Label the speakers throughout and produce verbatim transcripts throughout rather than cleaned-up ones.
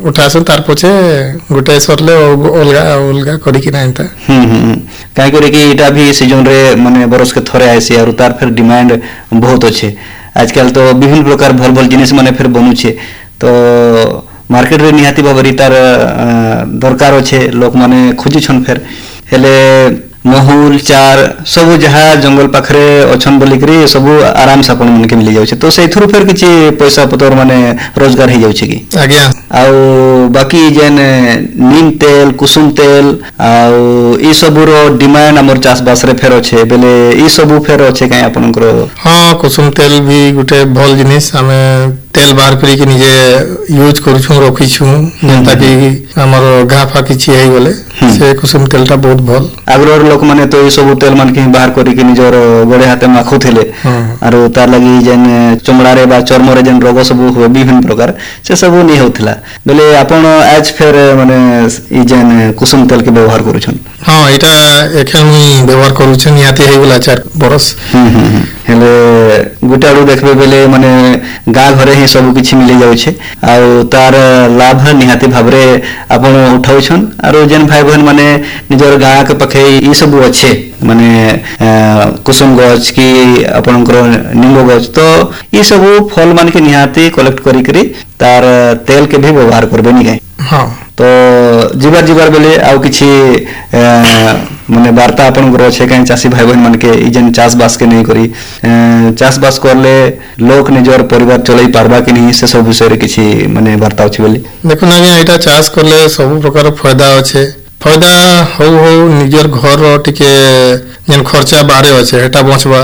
Speaker 1: उठासन तार पछे गोटे सरले अलगा अलगा करी कि ना एंता
Speaker 2: हम्म हम्म काई करे कि इटा भी सीजन रे माने बरस के थरे आइसे और तार फिर डिमांड बहुत अच्छे आजकल तो विभिन्न प्रकार भल भल जिनिस माने फिर बनुछे तो मार्केट रे निहाती भाबरी तार दरकार अच्छे लोक माने खोजी छन फिर हेले महूल चार सब जहाँ जंगल पाखरे अछन बोली करी सब आराम से अपन मन के मिल जाउछे तो से थ्रू फिर किछि पैसा पतर माने रोजगार हे जाउछे कि
Speaker 1: आज्ञा
Speaker 2: आउ बाकी जेन नीम तेल कुसुम तेल आउ ई सब रो डिमांड हमर चास बास रे फेर अच्छे बेले ई सब फेर अच्छे काई आपनकर
Speaker 1: हां कुसुम तेल भी गुटे भल जिनिस हमें तेल बाहर करी कि निजे यूज करूछु रखी छु जेंता कि हमर घाफा किछि हे बोले से कुसुम तेलटा बहुत भल
Speaker 2: आग्रह लोक माने तो ई सब तेल मान के बाहर करी कि निजर गोड़े हाथे माखु थेले आरो तार लगी जेन चमड़ा रे बा चर्म रे जेन रोग सब हो विभिन्न प्रकार से सब नै होथला बेले आपण आज फेर माने ई जेन कुसुम तेल के व्यवहार करूछन
Speaker 1: हां एटा एखन मी व्यवहार करूछन याते हे बोला चार बरस
Speaker 2: हम्म हेले गुटाडू देखबे बेले माने गा घरे ही सब किछि मिल जाउछे आ तार लाभ निहाती भाबरे आपण उठाउछन आरो जेन भाई बहन माने निजर गा के पखे ई सब अच्छे माने कुसुम गछ की आपनकर निम्बो गछ तो ई सब फल मान के निहाती कलेक्ट करी करी तार तेल के भी व्यवहार करबे नि गए
Speaker 1: हां
Speaker 2: तो जीवार जीवार बेले आउ किछि माने वार्ता आपनकर अच्छे कहीं चासी भाई बहन मान के ई जेन चास बास के नहीं करी चास बास करले लोक निजर परिवार चलाई पारबा कि नहीं से सब विषय रे किछि माने वार्ता अछि बोली
Speaker 1: देखो ना एटा चास करले सब प्रकार फायदा अच्छे फायदा हो हो निजर घर टिके जेन खर्चा बाहरे अच्छे हेटा बचबा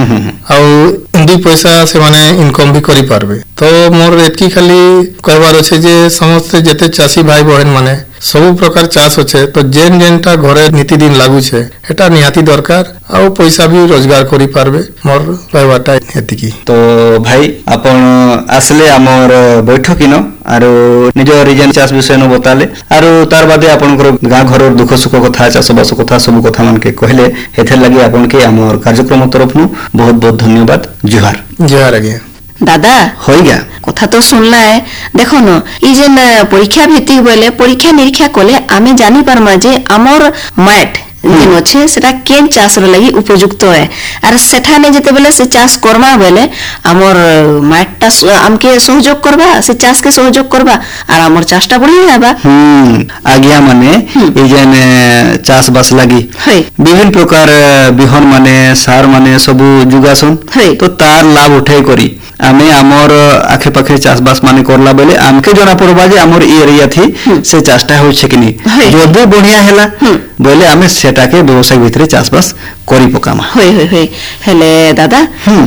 Speaker 1: आउ दी पैसा से माने इनकम भी करी पारबे तो मोर एतकी खाली कहबार अच्छे जे समस्त जेते चासी भाई बहन माने सब प्रकार चास अच्छे तो जेन जेनटा घरे नीति दिन लागू छे हेटा निहाती दरकार आउ पैसा भी रोजगार करी पारबे मोर कहबाटा एतकी
Speaker 2: तो भाई आपण आसले हमर बैठक न आरो निज रिजन चास विषय न बताले आरो तार बादे आपनकर गा घर दुख सुख कथा चास बास कथा सब कथा मान के कहले हेथे लागि आपन के हमर कार्यक्रम तरफ नु बहुत बहुत धन्यवाद जोहार
Speaker 1: जोहार आज्ञा
Speaker 3: दादा
Speaker 2: होई गया
Speaker 3: कथा तो सुनला है देखो न ई जेन परीक्षा भित्तिक बोले परीक्षा निरीक्षा कोले आमे जानि पारमा जे हमर मैट जेन अच्छे सेटा केन चास रे लागि उपयुक्त है आर सेठा ने जते बेले से चास करमा बेले हमर माटटा हमके सहयोग करबा से चास के सहयोग करबा आर हमर चासटा बढ़िया हेबा
Speaker 2: हम आज्ञा माने ई जेन चास बास लागि विभिन्न प्रकार बिहन माने सार माने सब जुगासन तो तार लाभ उठाई करी आमे हमर आखे पाखे चास बास माने करला बेले आमके जणा पड़बा जे हमर ई एरिया थी से चासटा हो छै कि नहीं जदि बढ़िया हैला बोले आमे सेटा के व्यवसाय भितरे चास बास करी पकामा
Speaker 3: होय होय होय हेले दादा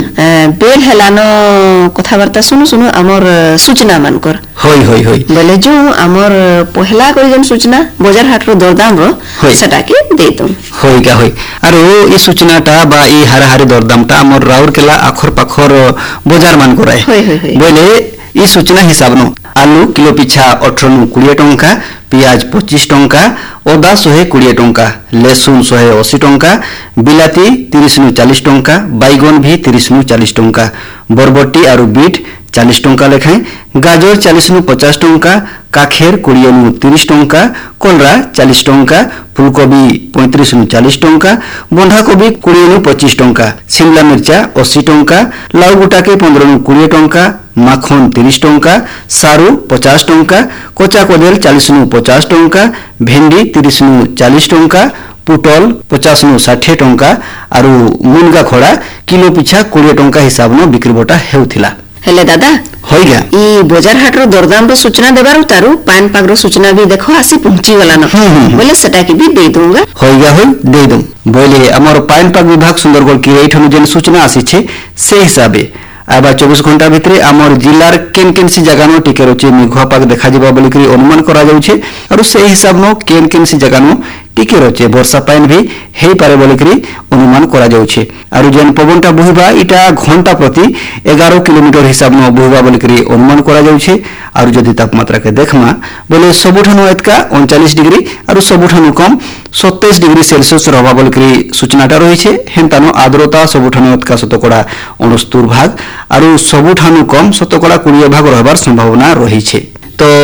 Speaker 3: बेल हेलानो कथा वार्ता सुनु सुनु हमर सूचना मान कर
Speaker 2: होय होय होय
Speaker 3: बोले जो हमर पहला कोई जन सूचना बाजार हाट रो दरदाम रो सेटा के दे दो
Speaker 2: होय का होय आरो ई सूचनाटा बा ई हाराहारी दरदामटा हमर राउरकेला आखर पाखर बाजार मान कराय बोले ई सूचना हिसाब नो आलू किलो पिछा अठारह नु बीस टंका पियाज पच्चीस टंका ओदा सौ बीस टंका लेसुन सौ अस्सी टंका बिलाती तीस नु चालीस टंका बैगन भी तीस नु चालीस टंका बरबटी आरो बीट चालीस टंका लेखाएं गाजर चालीस नु पचास टंका काखेर बीस नु तीस टंका कोलरा चालीस टंका फूलकोबी पैंतीस नु चालीस टंका बंधाकोबी बीस नु पच्चीस टंका शिमला मिर्चा अस्सी टंका लाउ गुटाके पंद्रह नु बीस टंका माखन तीस टंका सारू पचास टंका कोचा कोदेल चालीस नु पचास टंका भेंडी तीस नु चालीस टंका पुटल पचास नु साठ टंका आरु मुनगा खड़ा किलो पिछा बीस टंका हिसाब नु बिक्री बटा हेउथिला
Speaker 3: हेले दादा
Speaker 2: होई गया
Speaker 3: ई बाजार हाट रो दरदाम रो सूचना देबार तारु पान पाग रो सूचना भी देखो आसी पहुंची गला न बोले सेटा की भी दे दूंगा
Speaker 2: होई गया होई दे दूं बोले हमर पान पाग विभाग सुंदरगढ़ की एठनु जेन सूचना आसी छे से हिसाबे आबा चौबीस घंटा भितरे हमर जिल्लार केन केन सी जगह नो टिके रोचे मेघुआ पाग देखा जिबा बोली करी अनुमान करा जाउ छे और से हिसाब नो केन केन सी जगह नो टिके रोचे वर्षा पाइन भी हेई पारे बोली करी अनुमान करा जाउ छे और जेन पवनटा बहिबा इटा घंटा प्रति ग्यारह किलोमीटर हिसाब नो बहिबा बोली करी अनुमान करा जाउ छे और जदि तापमात्रा के देखमा बोले सबुठानु एतका उनचालीस डिग्री और सबुठानु कम सत्ताईस डिग्री सेल्सियस रहबा बोली करी सूचनाटा रही छे हेंतानो आर्द्रता सबुठानु एतका शतकड़ा उनहत्तर भाग और सबुठानु कम शतकड़ा बीस भाग रहबार संभावना रही छे।